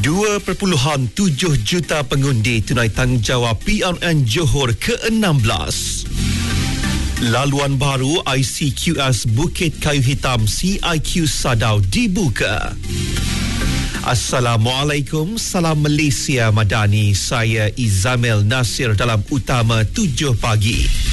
2.7 juta pengundi tunai tanggungjawab PRN Johor ke-16. Laluan baru ICQS Bukit Kayu Hitam CIQ Sadau dibuka. Assalamualaikum, salam Malaysia Madani. Saya Izamel Nasir dalam Utama 7 pagi.